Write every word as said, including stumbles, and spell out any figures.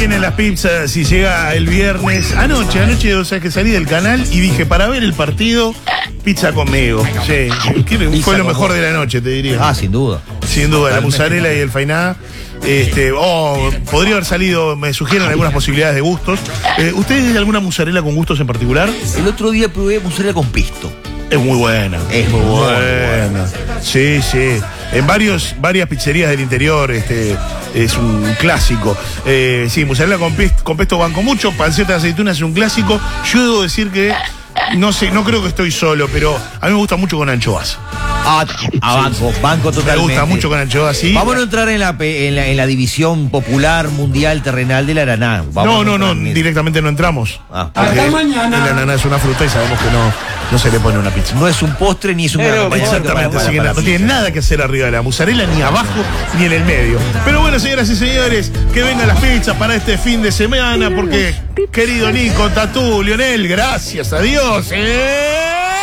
vienen las pizzas y llega el viernes. Anoche, anoche, o sea que salí del canal y dije, para ver el partido, pizza conmigo. Sí, fue lo mejor de la noche, te diría. Ah, sin duda. Sin duda, la mozzarella y el fainá. Este, oh, podría haber salido, me sugieren algunas posibilidades de gustos. Eh, ¿Ustedes tienen alguna mozzarella con gustos en particular? El otro día probé mozzarella con pisto. Es muy buena. Es muy buena. buena. Sí, sí. En varios, varias pizzerías del interior, este, es un clásico. Eh, sí, mozzarella con pesto, con pesto banco mucho, panceta de aceituna es un clásico. Yo debo decir que, no sé, no creo que estoy solo, pero a mí me gusta mucho con anchoas. Ah, a banco, sí. banco totalmente. Me gusta mucho con anchoas, sí. Vamos a entrar en la, en la, en la división popular, mundial, terrenal del ananá. Vamos no, no, no, directamente no entramos. Ah, hasta mañana. El ananá es una fruta y sabemos que no, no se le pone una pizza. No es un postre ni es un acompañamiento. Exactamente, así que no, no tiene nada que hacer arriba de la mozzarella, ni abajo, ni en el medio. Pero bueno, señoras y señores, que vengan las pizzas para este fin de semana, porque, querido Nico, Tatú, Lionel, gracias a Dios, ¿eh?